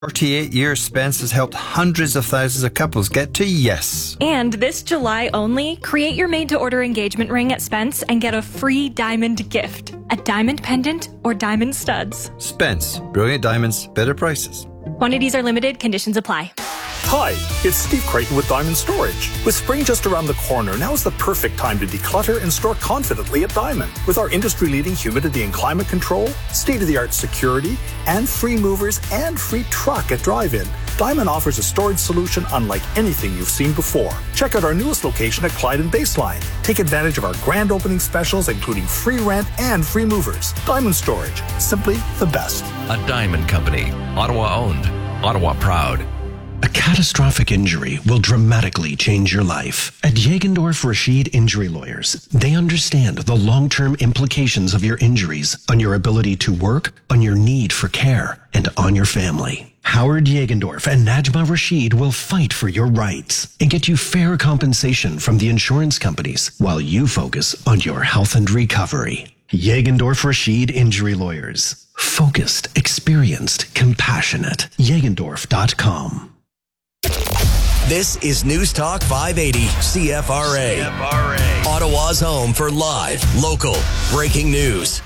38 years, Spence has helped hundreds of thousands of couples get to yes. And this July only, create your made-to-order engagement ring at Spence and get a free diamond gift. A diamond pendant or diamond studs. Spence. Brilliant diamonds, better prices. Quantities are limited. Conditions apply. Hi, it's Steve Creighton with Diamond Storage. With spring just around the corner, now is the perfect time to declutter and store confidently at Diamond. With our industry-leading humidity and climate control, state-of-the-art security, and free movers and free truck at drive-in, Diamond offers a storage solution unlike anything you've seen before. Check out our newest location at Clyde and Baseline. Take advantage of our grand opening specials, including free rent and free movers. Diamond Storage, simply the best. A Diamond Company, Ottawa owned, Ottawa proud. A catastrophic injury will dramatically change your life. At Jagendorf Rashid Injury Lawyers, they understand the long-term implications of your injuries on your ability to work, on your need for care, and on your family. Howard Jagendorf and Najma Rashid will fight for your rights and get you fair compensation from the insurance companies while you focus on your health and recovery. Jagendorf Rashid Injury Lawyers. Focused, experienced, compassionate. Jagendorf.com. This is News Talk 580 CFRA. Ottawa's home for live, local, breaking news.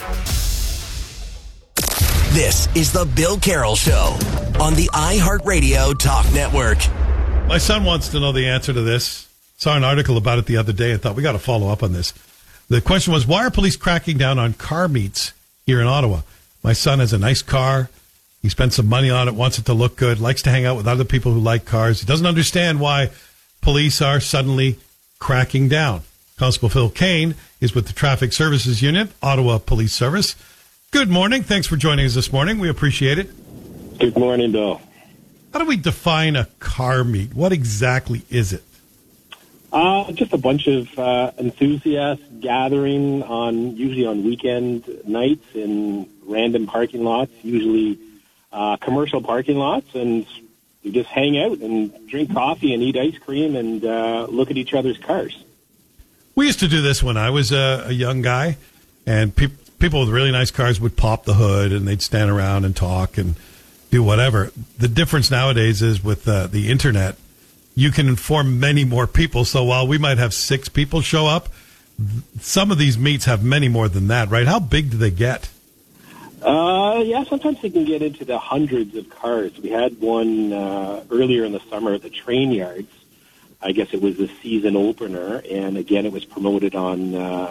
This is the Bill Carroll Show on the iHeartRadio Talk Network. My son wants to know the answer to this. Saw an article about it the other day and thought we got to follow up on this. The question was, why are police cracking down on car meets here in Ottawa? My son has a nice car. He spent some money on it, wants it to look good, likes to hang out with other people who like cars. He doesn't understand why police are suddenly cracking down. Constable Phil Kane is with the Traffic Services Unit, Ottawa Police Service. Good morning. Thanks for joining us this morning. We appreciate it. Good morning, Bill. How do we define a car meet? What exactly is it? Just a bunch of enthusiasts gathering usually on weekend nights in random parking lots, usually commercial parking lots, and you just hang out and drink coffee and eat ice cream and look at each other's cars. We used to do this when I was a young guy, and people with really nice cars would pop the hood and they'd stand around and talk and do whatever. The difference nowadays is with the internet, you can inform many more people. So while we might have 6 people show up, some of these meets have many more than that, right? How big do they get? Yeah, sometimes they can get into the hundreds of cars. We had one earlier in the summer at the train yards. I guess it was the season opener, and again, it was promoted on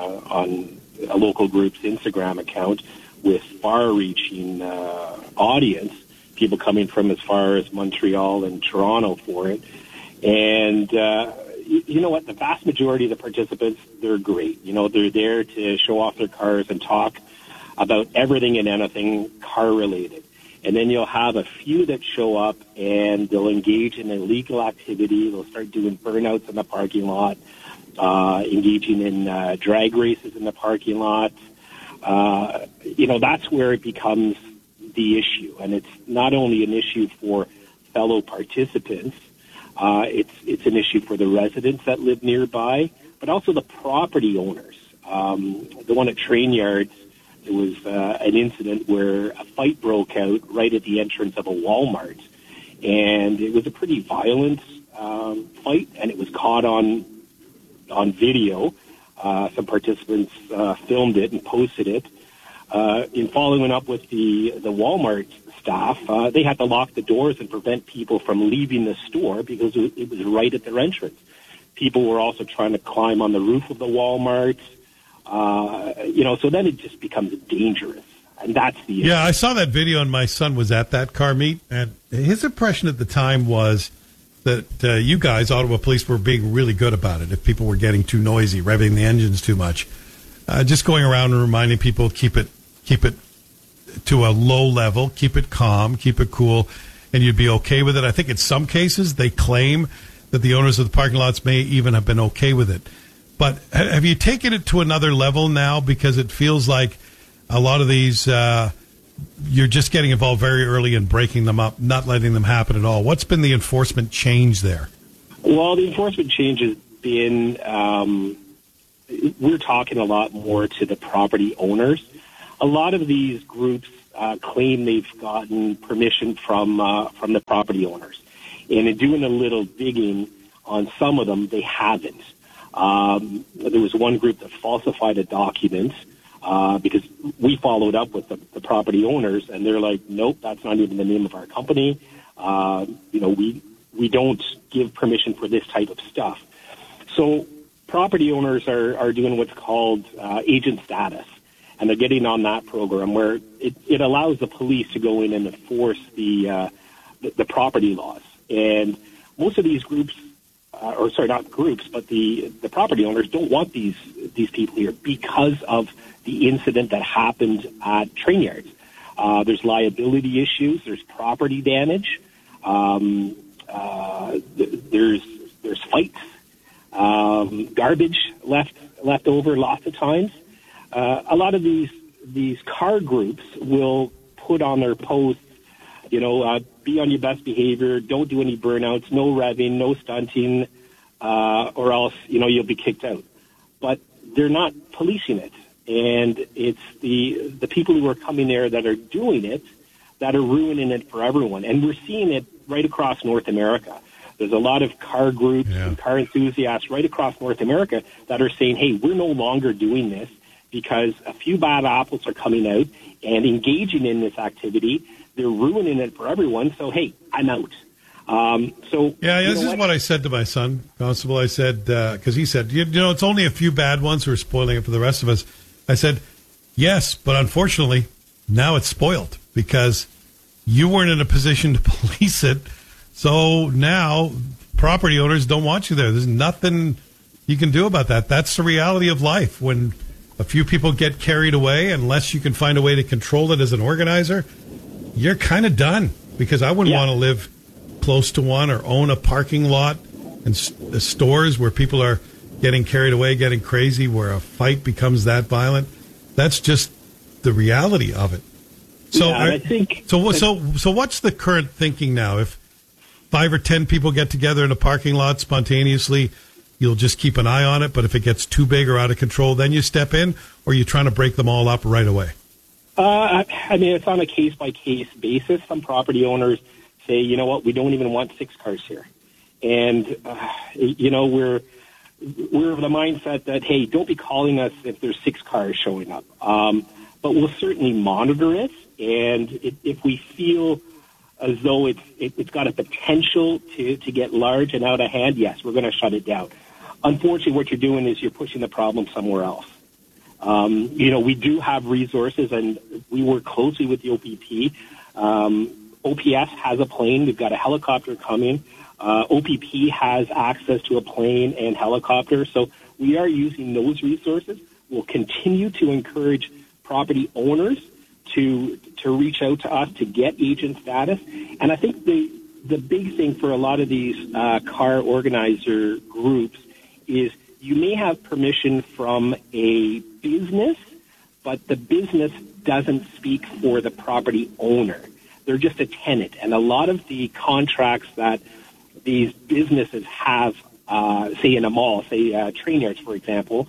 a local group's Instagram account with far-reaching audience, people coming from as far as Montreal and Toronto for it. And you know what? The vast majority of the participants, they're great. You know, they're there to show off their cars and talk about everything and anything car-related. And then you'll have a few that show up and they'll engage in illegal activity. They'll start doing burnouts in the parking lot, engaging in drag races in the parking lot. You know, that's where it becomes the issue. And it's not only an issue for fellow participants, it's an issue for the residents that live nearby, but also the property owners. The one at Train Yards, there was an incident where a fight broke out right at the entrance of a Walmart, and it was a pretty violent fight, and it was caught on video. Some participants filmed it and posted it. In following up with the Walmart staff, they had to lock the doors and prevent people from leaving the store because it was right at their entrance. People were also trying to climb on the roof of the Walmart. You know, so then it just becomes dangerous, and that's the issue. Yeah, I saw that video, and my son was at that car meet, and his impression at the time was that you guys, Ottawa Police, were being really good about it. If people were getting too noisy, revving the engines too much, just going around and reminding people keep it to a low level, keep it calm, keep it cool, and you'd be okay with it. I think in some cases they claim that the owners of the parking lots may even have been okay with it. But have you taken it to another level now? Because it feels like a lot of these, you're just getting involved very early and breaking them up, not letting them happen at all. What's been the enforcement change there? Well, the enforcement change has been, we're talking a lot more to the property owners. A lot of these groups claim they've gotten permission from the property owners. And in doing a little digging on some of them, they haven't. There was one group that falsified a document because we followed up with the property owners, and they're like, nope, that's not even the name of our company. We don't give permission for this type of stuff. So property owners are doing what's called agent status, and they're getting on that program where it allows the police to go in and enforce the property laws. And most of these groups, not groups, but the property owners don't want these people here because of the incident that happened at train yards. There's liability issues. There's property damage. There's fights. Garbage left over lots of times. A lot of these car groups will put on their posts, be on your best behavior, don't do any burnouts, no revving, no stunting, or else, you'll be kicked out. But they're not policing it. And it's the people who are coming there that are doing it that are ruining it for everyone. And we're seeing it right across North America. There's a lot of car groups and car enthusiasts right across North America that are saying, hey, we're no longer doing this because a few bad apples are coming out and engaging in this activity. They're ruining it for everyone. So, hey, I'm out. This is what I said to my son, Constable. I said, because he said, it's only a few bad ones who are spoiling it for the rest of us. I said, yes, but unfortunately, now it's spoiled because you weren't in a position to police it. So now property owners don't want you there. There's nothing you can do about that. That's the reality of life. When a few people get carried away, unless you can find a way to control it as an organizer, you're kind of done, because I wouldn't want to live close to one or own a parking lot and stores where people are getting carried away, getting crazy, where a fight becomes that violent. That's just the reality of it. So, I think so what's the current thinking now? If 5 or 10 people get together in a parking lot spontaneously, you'll just keep an eye on it. But if it gets too big or out of control, then you step in, or are you trying to break them all up right away? It's on a case-by-case basis. Some property owners say, you know what, we don't even want 6 cars here. And, we're of the mindset that, hey, don't be calling us if there's 6 cars showing up. But we'll certainly monitor it. And if we feel as though it's got a potential to get large and out of hand, yes, we're going to shut it down. Unfortunately, what you're doing is you're pushing the problem somewhere else. We do have resources, and we work closely with the OPP. OPS has a plane. We've got a helicopter coming. OPP has access to a plane and helicopter. So we are using those resources. We'll continue to encourage property owners to reach out to us to get agent status. And I think the big thing for a lot of these car organizer groups is you may have permission from a business, but the business doesn't speak for the property owner. They're just a tenant. And a lot of the contracts that these businesses have, say in a mall, say train yards, for example,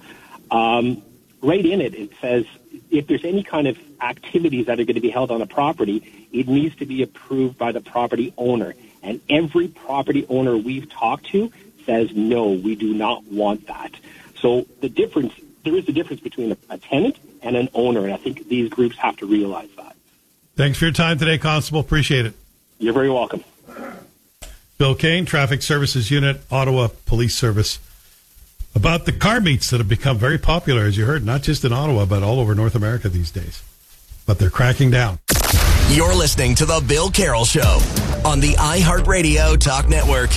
right in it says if there's any kind of activities that are going to be held on a property, it needs to be approved by the property owner. And every property owner we've talked to says, no, we do not want that. So there is a difference between a tenant and an owner, and I think these groups have to realize that. Thanks for your time today, Constable. Appreciate it. You're very welcome. Bill Kane, Traffic Services Unit, Ottawa Police Service. About the car meets that have become very popular, as you heard, not just in Ottawa, but all over North America these days. But they're cracking down. You're listening to The Bill Carroll Show on the iHeartRadio Talk Network.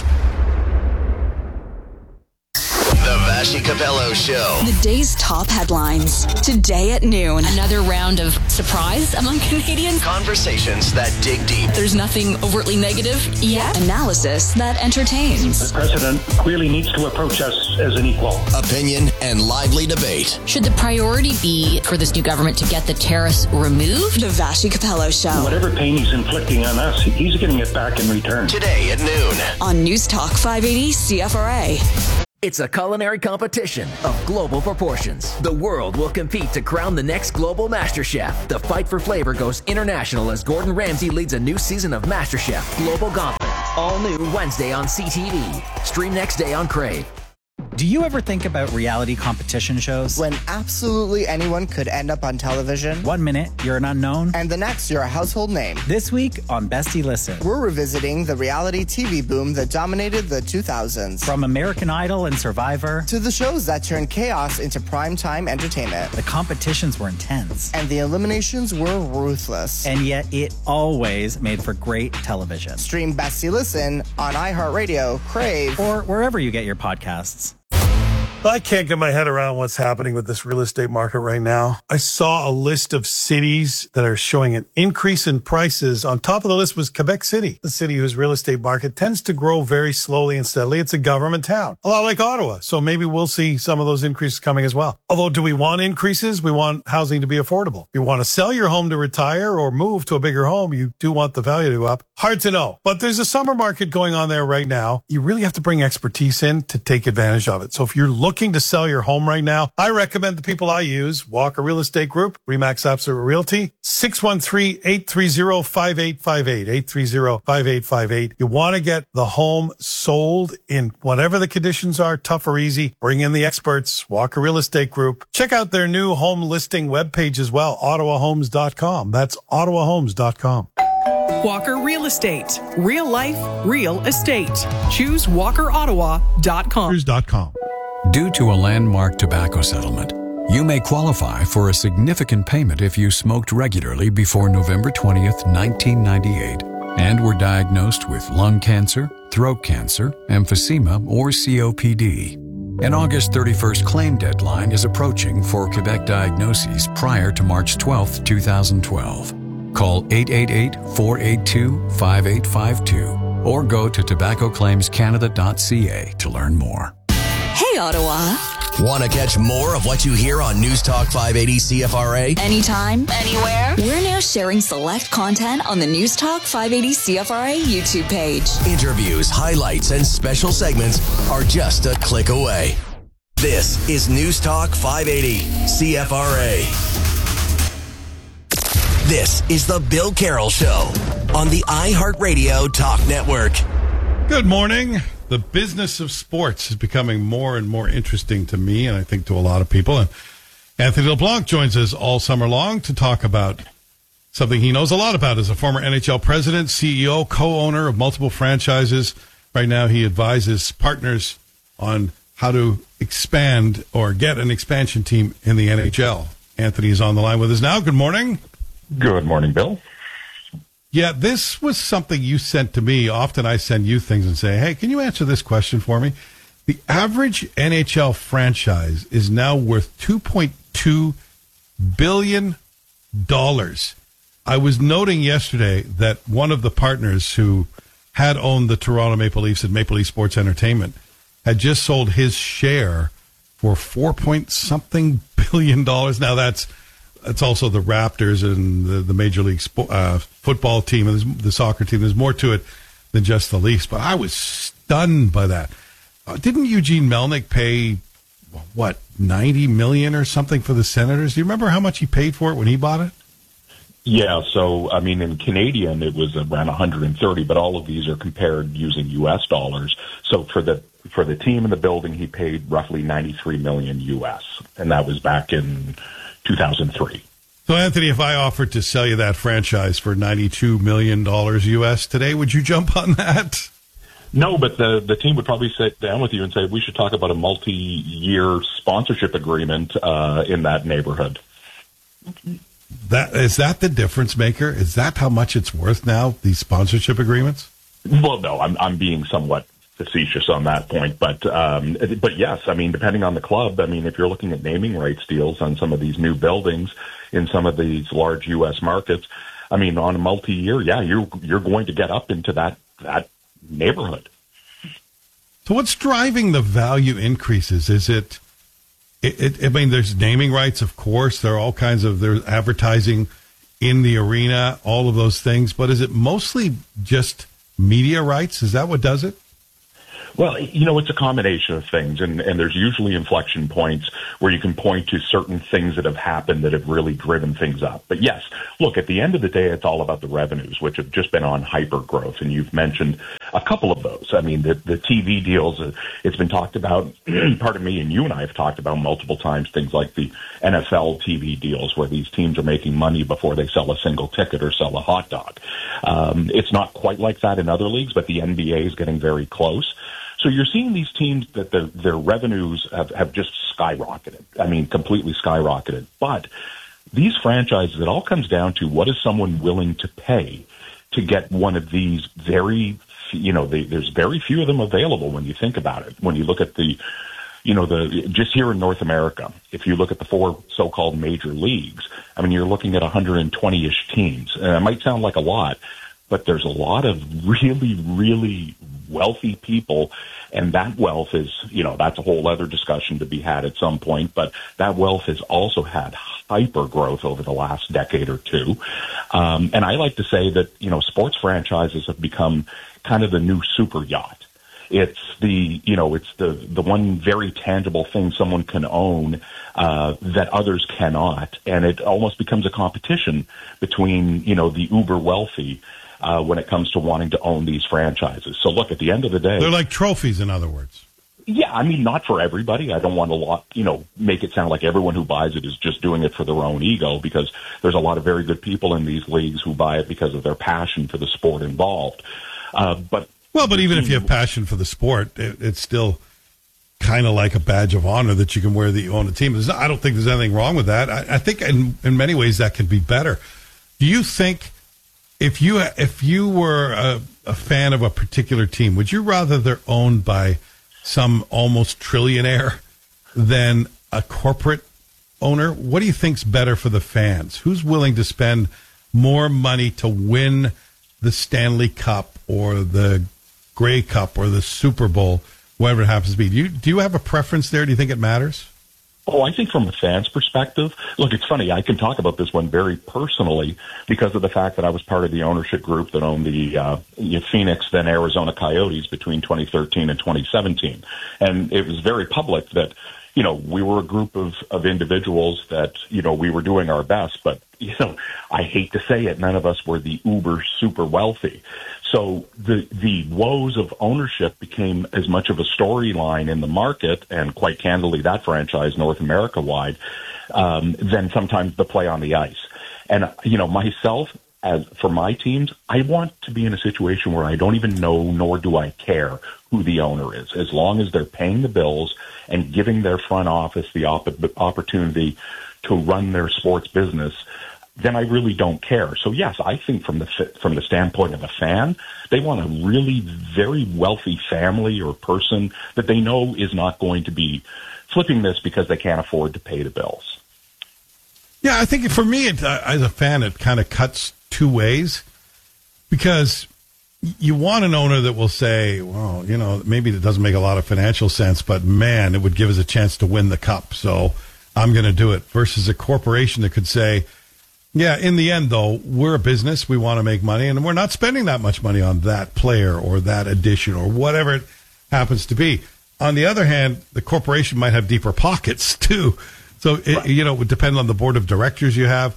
The Vassy Capello Show. The day's top headlines. Today at noon. Another round of surprise among Canadians. Conversations that dig deep. There's nothing overtly negative yet. Analysis that entertains. The president clearly needs to approach us as an equal. Opinion and lively debate. Should the priority be for this new government to get the tariffs removed? The Vassy Capello Show. Whatever pain he's inflicting on us, he's getting it back in return. Today at noon. On News Talk 580 CFRA. It's a culinary competition of global proportions. The world will compete to crown the next global MasterChef. The fight for flavor goes international as Gordon Ramsay leads a new season of MasterChef Global Gauntlet. All new Wednesday on CTV. Stream next day on Crave. Do you ever think about reality competition shows? When absolutely anyone could end up on television. 1 minute, you're an unknown. And the next, you're a household name. This week on Bestie Listen, we're revisiting the reality TV boom that dominated the 2000s. From American Idol and Survivor to the shows that turned chaos into primetime entertainment. The competitions were intense. And the eliminations were ruthless. And yet it always made for great television. Stream Bestie Listen on iHeartRadio, Crave, or wherever you get your podcasts. I can't get my head around what's happening with this real estate market right now. I saw a list of cities that are showing an increase in prices. On top of the list was Quebec City, the city whose real estate market tends to grow very slowly and steadily. It's a government town, a lot like Ottawa. So maybe we'll see some of those increases coming as well. Although, do we want increases? We want housing to be affordable. If you want to sell your home to retire or move to a bigger home, you do want the value to go up. Hard to know. But there's a summer market going on there right now. You really have to bring expertise in to take advantage of it. So if you're looking to sell your home right now, I recommend the people I use, Walker Real Estate Group, RE/MAX Absolute Realty, 613-830-5858, 830-5858. You want to get the home sold in whatever the conditions are, tough or easy. Bring in the experts, Walker Real Estate Group. Check out their new home listing webpage as well, ottawahomes.com. That's ottawahomes.com. Walker Real Estate. Real life, real estate. Choose walkerottawa.com. Due to a landmark tobacco settlement, you may qualify for a significant payment if you smoked regularly before November 20th, 1998, and were diagnosed with lung cancer, throat cancer, emphysema, or COPD. An August 31st claim deadline is approaching for Quebec diagnoses prior to March 12th, 2012. Call 888-482-5852 or go to tobaccoclaimscanada.ca to learn more. Hey, Ottawa. Want to catch more of what you hear on News Talk 580 CFRA? Anytime, anywhere. We're now sharing select content on the News Talk 580 CFRA YouTube page. Interviews, highlights, and special segments are just a click away. This is News Talk 580 CFRA. This is the Bill Carroll Show on the iHeartRadio Talk Network. Good morning. The business of sports is becoming more and more interesting to me, and I think to a lot of people. And Anthony LeBlanc joins us all summer long to talk about something he knows a lot about as a former NHL president, CEO, co-owner of multiple franchises. Right now, he advises partners on how to expand or get an expansion team in the NHL. Anthony is on the line with us now. Good morning. Good morning, Bill. Yeah, this was something you sent to me. Often I send you things and say, hey, can you answer this question for me? The average NHL franchise is now worth $2.2 billion. I was noting yesterday that one of the partners who had owned the Toronto Maple Leafs at Maple Leaf Sports Entertainment had just sold his share for $4-point-something billion. Now, that's also the Raptors and the Major League football team and the soccer team. There's more to it than just the Leafs, but I was stunned by that. Didn't Eugene Melnyk pay, $90 million or something for the Senators? Do you remember how much he paid for it when he bought it? Yeah, so, I mean, in Canadian, it was around 130, but all of these are compared using U.S. dollars. So for the team in the building, he paid roughly $93 million U.S., and that was back in 2003. So, Anthony, if I offered to sell you that franchise for $92 million U.S. today, would you jump on that? No, but the team would probably sit down with you and say, we should talk about a multi-year sponsorship agreement in that neighborhood. Is that the difference maker? Is that how much it's worth now, these sponsorship agreements? Well, no, I'm being somewhat facetious on that point, but yes, I mean, depending on the club, I mean, if you're looking at naming rights deals on some of these new buildings in some of these large U.S. markets, I mean, on a multi-year, yeah, you're going to get up into that neighborhood. So what's driving the value increases? Is it I mean, there's naming rights, of course. There are all kinds of, there's advertising in the arena, all of those things. But is it mostly just media rights? Is that what does it? Well, it's a combination of things, and there's usually inflection points where you can point to certain things that have happened that have really driven things up. But yes, look, at the end of the day, it's all about the revenues, which have just been on hyper growth, and you've mentioned a couple of those. I mean, the TV deals, it's been talked about, pardon me, and you and I have talked about multiple times, things like the NFL TV deals where these teams are making money before they sell a single ticket or sell a hot dog. It's not quite like that in other leagues, but the NBA is getting very close. So you're seeing these teams that their revenues have just skyrocketed. I mean, completely skyrocketed. But these franchises, it all comes down to what is someone willing to pay to get one of these very, there's very few of them available when you think about it. When you look at just here in North America, if you look at the 4 so-called major leagues, I mean, you're looking at 120-ish teams. And it might sound like a lot, but there's a lot of really, really wealthy people, and that wealth is, that's a whole other discussion to be had at some point, but that wealth has also had hyper growth over the last decade or two. And I like to say that, sports franchises have become kind of the new super yacht. It's the one very tangible thing someone can own that others cannot, and it almost becomes a competition between, the uber wealthy when it comes to wanting to own these franchises. So look, at the end of the day, they're like trophies, in other words. Yeah, I mean, not for everybody. I don't want to make it sound like everyone who buys it is just doing it for their own ego, because there's a lot of very good people in these leagues who buy it because of their passion for the sport involved. But even if you have passion for the sport, it's still kind of like a badge of honor that you can wear that you own a team. I don't think there's anything wrong with that. I think in many ways that can be better. Do you think if you were a fan of a particular team, would you rather they're owned by some almost trillionaire than a corporate owner? What do you think's better for the fans? Who's willing to spend more money to win the Stanley Cup or the Grey Cup or the Super Bowl, whatever it happens to be? Do you have a preference there? Do you think it matters? Oh, I think from a fan's perspective, look, it's funny. I can talk about this one very personally because of the fact that I was part of the ownership group that owned the Phoenix, then Arizona Coyotes between 2013 and 2017. And it was very public that, we were a group of individuals that, we were doing our best. But, I hate to say it, none of us were the uber super wealthy. So the woes of ownership became as much of a storyline in the market, and quite candidly, that franchise North America wide, than sometimes the play on the ice. And, myself, as for my teams, I want to be in a situation where I don't even know, nor do I care who the owner is, as long as they're paying the bills and giving their front office the opportunity to run their sports business. Then I really don't care. So yes, I think from the standpoint of a fan, they want a really very wealthy family or person that they know is not going to be flipping this because they can't afford to pay the bills. Yeah, I think for me, as a fan, it kind of cuts two ways, because you want an owner that will say, well, maybe it doesn't make a lot of financial sense, but man, it would give us a chance to win the cup, so I'm going to do it, versus a corporation that could say, yeah, in the end, though, we're a business. We want to make money, and we're not spending that much money on that player or that addition or whatever it happens to be. On the other hand, the corporation might have deeper pockets, too. So, it would depend on the board of directors you have.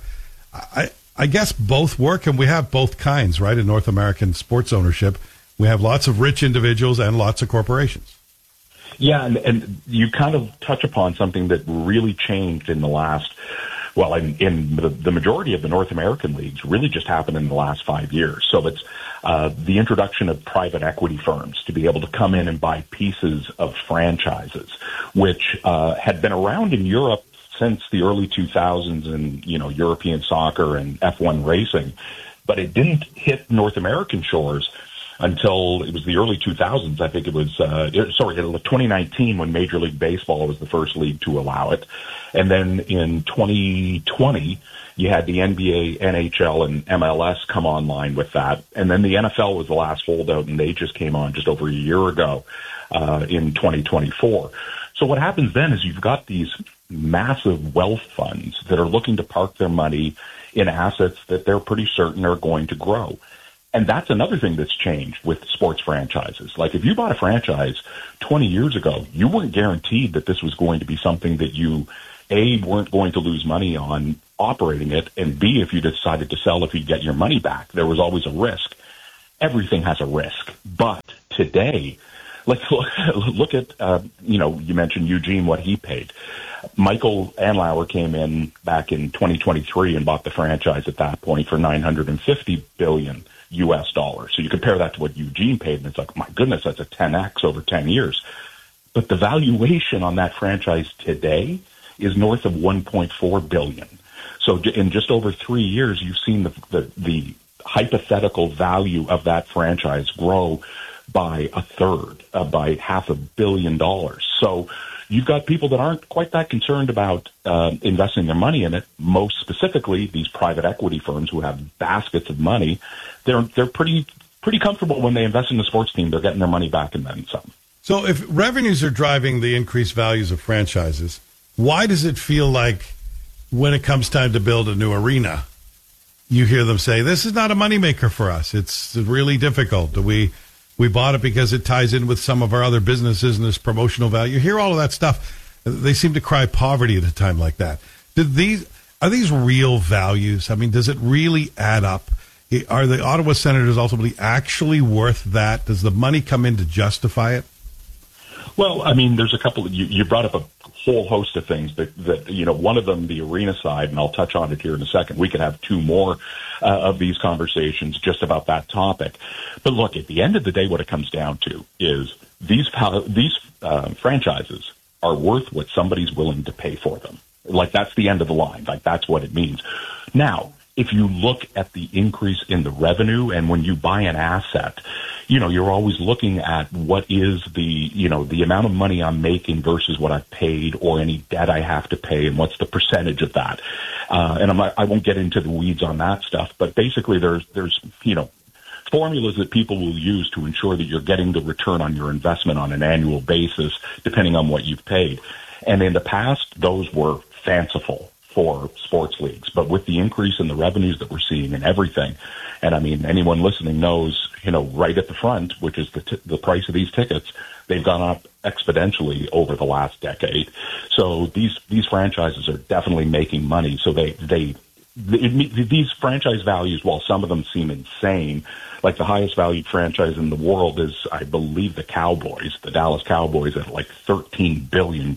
I guess both work, and we have both kinds, right, in North American sports ownership. We have lots of rich individuals and lots of corporations. Yeah, and you kind of touch upon something that really changed in the last... Well, in the majority of the North American leagues really just happened in the last 5 years. So it's the introduction of private equity firms to be able to come in and buy pieces of franchises, which had been around in Europe since the early 2000s in, European soccer and F1 racing. But it didn't hit North American shores until it was the early 2000s. I think it was, 2019 when Major League Baseball was the first league to allow it. And then in 2020, you had the NBA, NHL, and MLS come online with that. And then the NFL was the last holdout, and they just came on just over a year ago in 2024. So what happens then is you've got these massive wealth funds that are looking to park their money in assets that they're pretty certain are going to grow. And that's another thing that's changed with sports franchises. Like if you bought a franchise 20 years ago, you weren't guaranteed that this was going to be something that you, A, weren't going to lose money on operating it, and B, if you decided to sell, if you'd get your money back. There was always a risk. Everything has a risk. But today, like look at, you mentioned Eugene, what he paid. Michael Andlauer came in back in 2023 and bought the franchise at that point for $950 billion US dollars. So you compare that to what Eugene paid, and it's like, my goodness, that's a 10x over 10 years. But the valuation on that franchise today is north of $1.4 billion. So in just over 3 years, you've seen the hypothetical value of that franchise grow by a third, by $500 million. So you've got people that aren't quite that concerned about investing their money in it. Most specifically, these private equity firms who have baskets of money, they're pretty comfortable when they invest in the sports team. They're getting their money back and then some. So if revenues are driving the increased values of franchises, why does it feel like when it comes time to build a new arena, you hear them say, this is not a moneymaker for us. It's really difficult. We bought it because it ties in with some of our other businesses and this promotional value. You hear all of that stuff. They seem to cry poverty at a time like that. Are these real values? I mean, does it really add up? Are the Ottawa Senators ultimately actually worth that? Does the money come in to justify it? Well, I mean, there's a couple. You brought up a whole host of things that one of them, the arena side, and I'll touch on it here in a second. We could have two more of these conversations just about that topic. But look, at the end of the day, what it comes down to is these franchises are worth what somebody's willing to pay for them. Like, that's the end of the line. Like, that's what it means. Now, if you look at the increase in the revenue, and when you buy an asset, you're always looking at what is the amount of money I'm making versus what I've paid or any debt I have to pay, and what's the percentage of that. And I won't get into the weeds on that stuff, but basically there's formulas that people will use to ensure that you're getting the return on your investment on an annual basis, depending on what you've paid. And in the past, those were fanciful for sports leagues. But with the increase in the revenues that we're seeing and everything, and I mean, anyone listening knows, right at the front, which is the price of these tickets, they've gone up exponentially over the last decade. So these franchises are definitely making money. So these franchise values, while some of them seem insane, like the highest valued franchise in the world is, I believe, the Dallas Cowboys, at like $13 billion.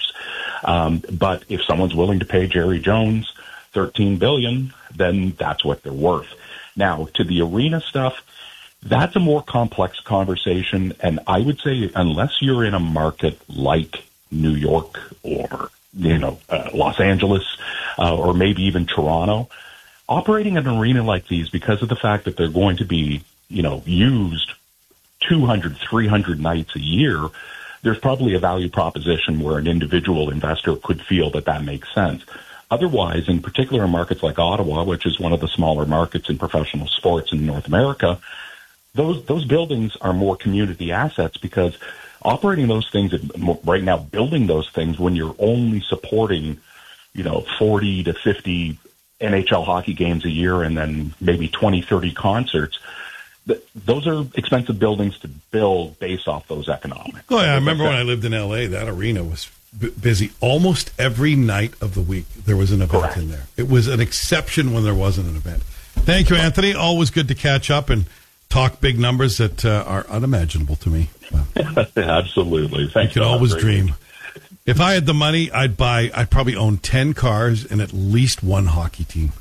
But if someone's willing to pay Jerry Jones $13 billion, then that's what they're worth. Now, to the arena stuff, that's a more complex conversation. And I would say, unless you're in a market like New York or, Los Angeles, or maybe even Toronto, operating an arena like these, because of the fact that they're going to be, used 200, 300 nights a year, there's probably a value proposition where an individual investor could feel that makes sense. Otherwise, in particular in markets like Ottawa, which is one of the smaller markets in professional sports in North America, those buildings are more community assets, because operating those things right now, building those things when you're only supporting, 40 to 50 NHL hockey games a year and then maybe 20, 30 concerts, those are expensive buildings to build based off those economics. Oh, yeah, I remember when I lived in L.A., that arena was busy almost every night of the week. There was an event in there. It was an exception when there wasn't an event. Thank you, Anthony. Always good to catch up and talk big numbers that are unimaginable to me. Well, absolutely. Thank you. Can always dream. If I had the money, I'd probably own 10 cars and at least one hockey team.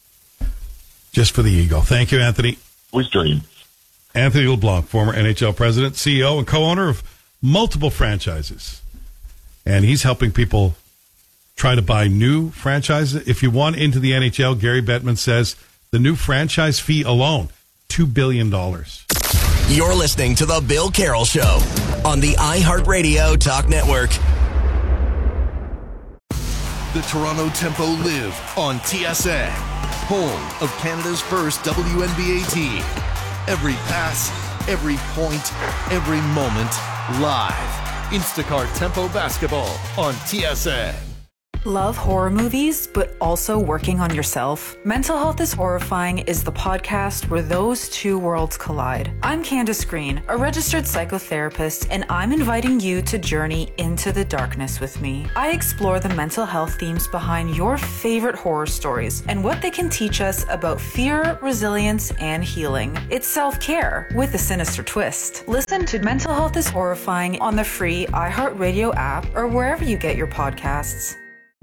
Just for the ego. Thank you, Anthony. Always dream. Anthony LeBlanc, former NHL president, CEO, and co-owner of multiple franchises. And he's helping people try to buy new franchises. If you want into the NHL, Gary Bettman says the new franchise fee alone, $2 billion. You're listening to The Bill Carroll Show on the iHeartRadio Talk Network. The Toronto Tempo live on TSN, home of Canada's first WNBA team. Every pass, every point, every moment, live. Instacart Tempo Basketball on TSN. Love horror movies, but also working on yourself? Mental Health is Horrifying is the podcast where those two worlds collide. I'm Candace Green, a registered psychotherapist, and I'm inviting you to journey into the darkness with me. I explore the mental health themes behind your favorite horror stories and what they can teach us about fear, resilience, and healing. It's self-care with a sinister twist. Listen to Mental Health is Horrifying on the free iHeartRadio app or wherever you get your podcasts.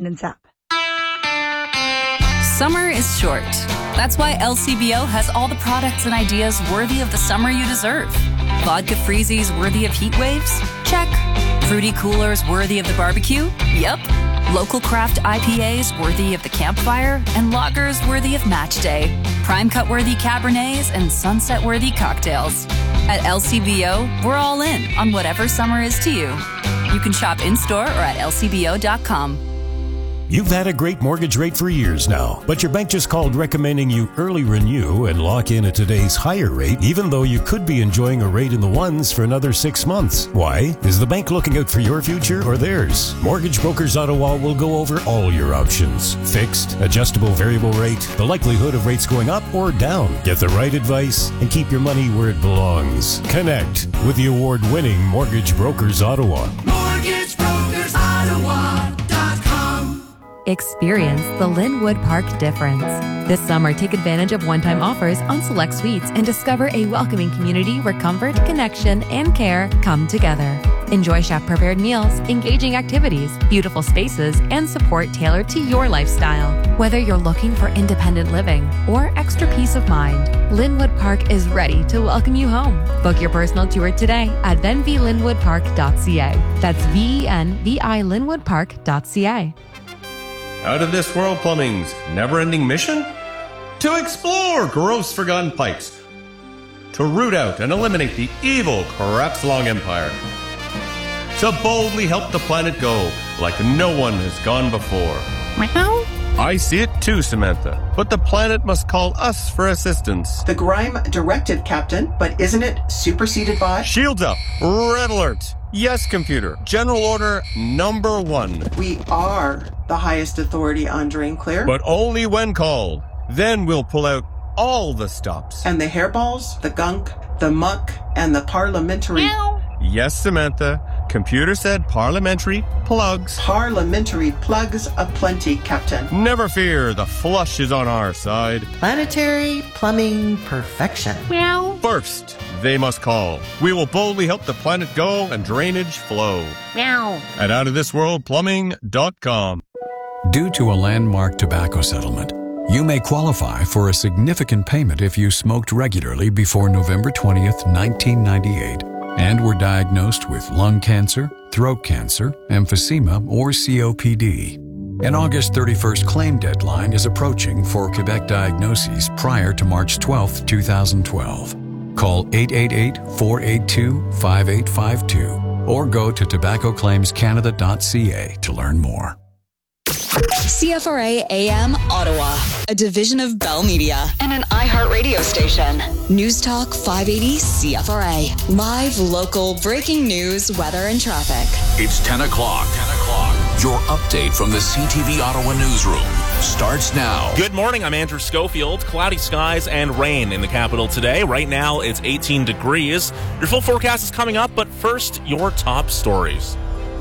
Summer is short. That's why LCBO has all the products and ideas worthy of the summer you deserve. Vodka freezies worthy of heat waves? Check. Fruity coolers worthy of the barbecue? Yep. Local craft IPAs worthy of the campfire? And lagers worthy of match day. Prime cut worthy Cabernets and sunset worthy cocktails. At LCBO, we're all in on whatever summer is to you. You can shop in-store or at lcbo.com. You've had a great mortgage rate for years now, but your bank just called recommending you early renew and lock in at today's higher rate, even though you could be enjoying a rate in the ones for another 6 months. Why? Is the bank looking out for your future or theirs? Mortgage Brokers Ottawa will go over all your options. Fixed, adjustable variable rate, the likelihood of rates going up or down. Get the right advice and keep your money where it belongs. Connect with the award-winning Mortgage Brokers Ottawa. MortgageBrokersOttawa.com. Experience the Linwood Park difference. This summer, take advantage of one-time offers on select suites and discover a welcoming community where comfort, connection, and care come together. Enjoy chef-prepared meals, engaging activities, beautiful spaces, and support tailored to your lifestyle. Whether you're looking for independent living or extra peace of mind, Linwood Park is ready to welcome you home. Book your personal tour today at venvilinwoodpark.ca. That's VENVI linwoodpark.ca. Out of This World Plumbing's never-ending mission? To explore gross forgotten pipes. To root out and eliminate the evil Crapslong Empire. To boldly help the planet go like no one has gone before. Meow. I see it too, Samantha, but the planet must call us for assistance. The Grime directive, Captain, but isn't it superseded by? Shields up! Red alert! Yes, computer. General order number 1. We are the highest authority on Drain Clear. But only when called. Then we'll pull out all the stops. And the hairballs, the gunk, the muck, and the parliamentary... Meow. Yes, Samantha. Computer said parliamentary plugs. Parliamentary plugs aplenty, Captain. Never fear, the flush is on our side. Planetary plumbing perfection. Meow. First, they must call. We will boldly help the planet go and drainage flow. Meow. At outofthisworldplumbing.com. Due to a landmark tobacco settlement, you may qualify for a significant payment if you smoked regularly before November 20th, 1998, and were diagnosed with lung cancer, throat cancer, emphysema, or COPD. An August 31st claim deadline is approaching for Quebec diagnoses prior to March 12, 2012. Call 888-482-5852 or go to tobaccoclaimscanada.ca to learn more. CFRA AM Ottawa, a division of Bell Media and an iHeartRadio station. News Talk 580 CFRA. Live, local, breaking news, weather, and traffic. It's 10 o'clock. 10 o'clock. Your update from the CTV Ottawa newsroom starts now. Good morning. I'm Andrew Schofield. Cloudy skies and rain in the capital today. Right now, it's 18 degrees. Your full forecast is coming up, but first, your top stories.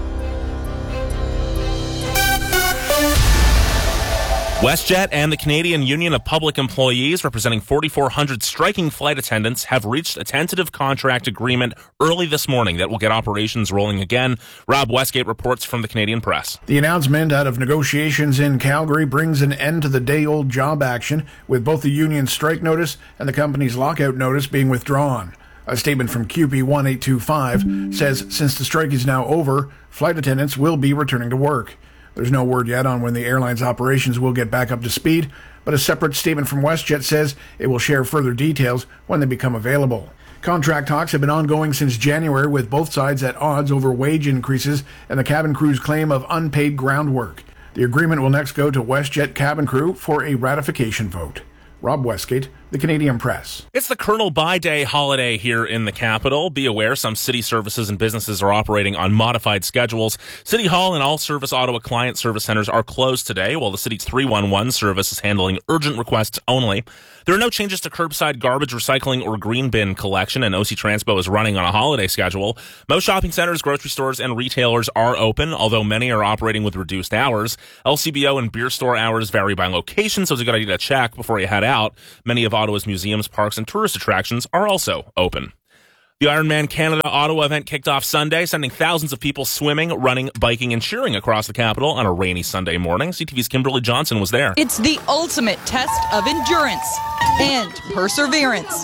WestJet and the Canadian Union of Public Employees, representing 4,400 striking flight attendants, have reached a tentative contract agreement early this morning that will get operations rolling again. Rob Westgate reports from the Canadian Press. The announcement out of negotiations in Calgary brings an end to the day-old job action, with both the union's strike notice and the company's lockout notice being withdrawn. A statement from QP 1825 says since the strike is now over, flight attendants will be returning to work. There's no word yet on when the airline's operations will get back up to speed, but a separate statement from WestJet says it will share further details when they become available. Contract talks have been ongoing since January, with both sides at odds over wage increases and the cabin crew's claim of unpaid ground work. The agreement will next go to WestJet cabin crew for a ratification vote. Rob Westgate, the Canadian Press. It's the Colonel By Day holiday here in the capital. Be aware, some city services and businesses are operating on modified schedules. City Hall and all Service Ottawa client service centers are closed today, while the city's 311 service is handling urgent requests only. There are no changes to curbside garbage recycling or green bin collection, and OC Transpo is running on a holiday schedule. Most shopping centers, grocery stores, and retailers are open, although many are operating with reduced hours. LCBO and beer store hours vary by location, so it's a good idea to check before you head out. Many of Ottawa's museums, parks, and tourist attractions are also open. The Ironman Canada Ottawa event kicked off Sunday, sending thousands of people swimming, running, biking, and cheering across the capital on a rainy Sunday morning. CTV's Kimberly Johnson was there. It's the ultimate test of endurance and perseverance,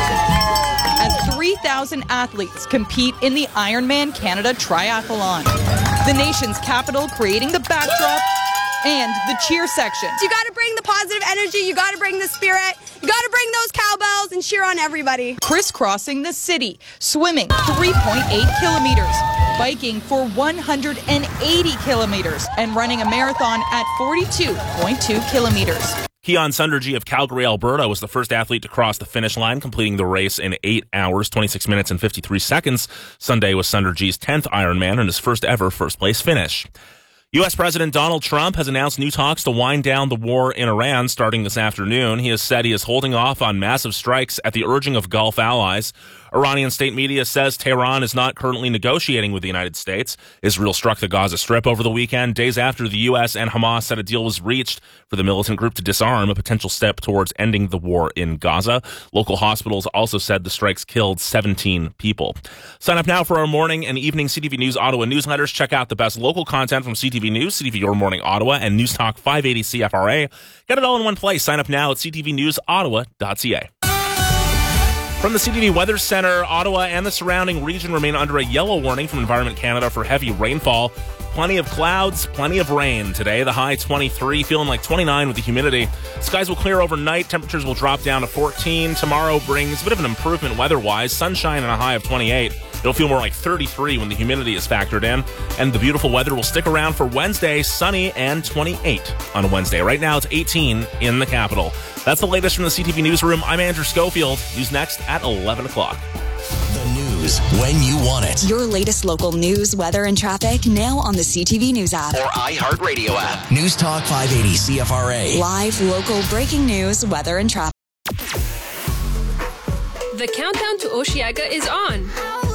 as 3,000 athletes compete in the Ironman Canada Triathlon. The nation's capital creating the backdrop and the cheer section. You got to bring the positive energy, you got to bring the spirit, you got to bring those cowbells and cheer on everybody. Crisscrossing the city, swimming 3.8 kilometers, biking for 180 kilometers, and running a marathon at 42.2 kilometers. Keon Sunderji of Calgary, Alberta, was the first athlete to cross the finish line, completing the race in 8 hours, 26 minutes, and 53 seconds. Sunday was Sunderji's 10th Ironman and his first ever first-place finish. U.S. President Donald Trump has announced new talks to wind down the war in Iran starting this afternoon. He has said he is holding off on massive strikes at the urging of Gulf allies. Iranian state media says Tehran is not currently negotiating with the United States. Israel struck the Gaza Strip over the weekend, days after the U.S. and Hamas said a deal was reached for the militant group to disarm, a potential step towards ending the war in Gaza. Local hospitals also said the strikes killed 17 people. Sign up now for our morning and evening CTV News Ottawa newsletters. Check out the best local content from CTV News, CTV Your Morning Ottawa, and News Talk 580 CFRA. Get it all in one place. Sign up now at ctvnewsottawa.ca. From the CTV Weather Center, Ottawa and the surrounding region remain under a yellow warning from Environment Canada for heavy rainfall. Plenty of clouds, plenty of rain today. The high 23, feeling like 29 with the humidity. Skies will clear overnight. Temperatures will drop down to 14. Tomorrow brings a bit of an improvement weather-wise. Sunshine and a high of 28. It'll feel more like 33 when the humidity is factored in. And the beautiful weather will stick around for Wednesday, sunny and 28 on Wednesday. Right now, it's 18 in the capital. That's the latest from the CTV Newsroom. I'm Andrew Schofield. News next at 11 o'clock. The news when you want it. Your latest local news, weather, and traffic now on the CTV News app or iHeartRadio app. News Talk 580 CFRA. Live local breaking news, weather, and traffic. The countdown to Osheaga is on.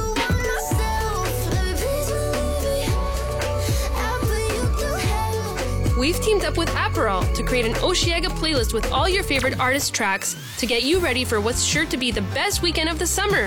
We've teamed up with Aperol to create an Osheaga playlist with all your favorite artist tracks to get you ready for what's sure to be the best weekend of the summer.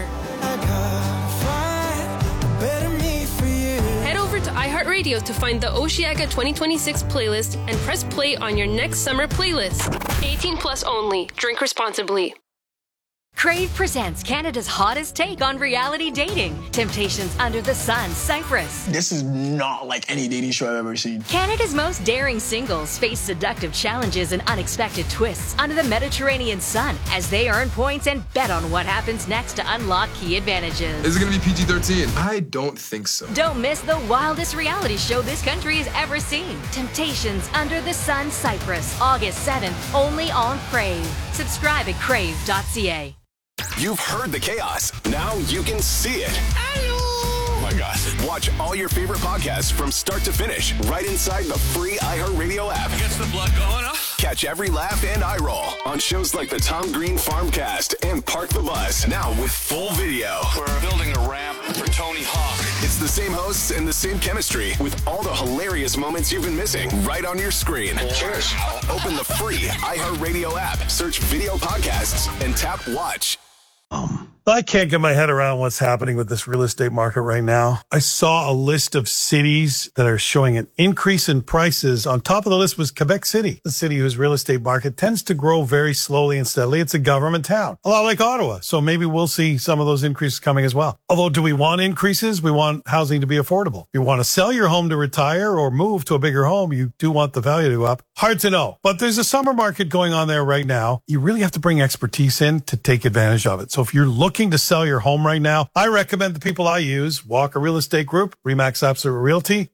Head over to iHeartRadio to find the Osheaga 2026 playlist and press play on your next summer playlist. 18 plus only. Drink responsibly. Crave presents Canada's hottest take on reality dating. Temptations Under the Sun, Cyprus. This is not like any dating show I've ever seen. Canada's most daring singles face seductive challenges and unexpected twists under the Mediterranean sun as they earn points and bet on what happens next to unlock key advantages. Is it going to be PG-13? I don't think so. Don't miss the wildest reality show this country has ever seen. Temptations Under the Sun, Cyprus. August 7th, only on Crave. Subscribe at crave.ca. You've heard the chaos. Now you can see it. Oh my gosh. Watch all your favorite podcasts from start to finish right inside the free iHeartRadio app. Gets the blood going, huh? Catch every laugh and eye roll on shows like the Tom Green Farmcast and Park the Bus. Now with full video. We're building a ramp for Tony Hawk. It's the same hosts and the same chemistry with all the hilarious moments you've been missing right on your screen. Cheers. Open the free iHeartRadio app, search video podcasts, and tap watch. I can't get my head around what's happening with this real estate market right now. I saw a list of cities that are showing an increase in prices. On top of the list was Quebec City, the city whose real estate market tends to grow very slowly and steadily. It's a government town, a lot like Ottawa. So maybe we'll see some of those increases coming as well. Although, do we want increases? We want housing to be affordable. If you want to sell your home to retire or move to a bigger home, you do want the value to go up. Hard to know. But there's a summer market going on there right now. You really have to bring expertise in to take advantage of it. So if you're looking to sell your home right now, I recommend the people I use, Walker Real Estate Group, RE/MAX Absolute Realty,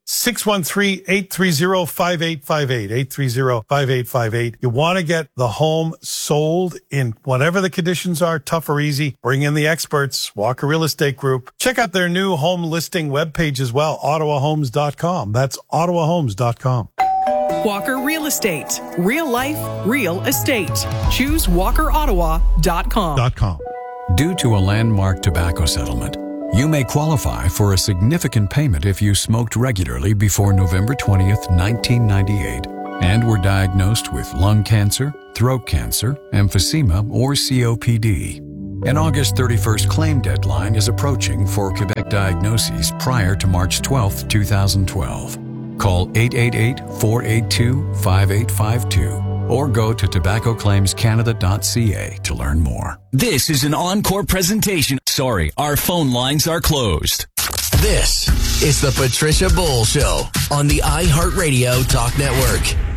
613-830-5858, 830-5858. You want to get the home sold in whatever the conditions are, tough or easy. Bring in the experts, Walker Real Estate Group. Check out their new home listing webpage as well, ottawahomes.com. That's ottawahomes.com. Walker Real Estate. Real life, real estate. Choose walkerottawa.com. Due to a landmark tobacco settlement, you may qualify for a significant payment if you smoked regularly before November 20th, 1998, and were diagnosed with lung cancer, throat cancer, emphysema, or COPD. An August 31st claim deadline is approaching for Quebec diagnoses prior to March 12th, 2012. Call 888-482-5852 or go to tobaccoclaimscanada.ca to learn more. This is an encore presentation. Sorry, our phone lines are closed. This is the Patricia Bowl Show on the iHeartRadio Talk Network.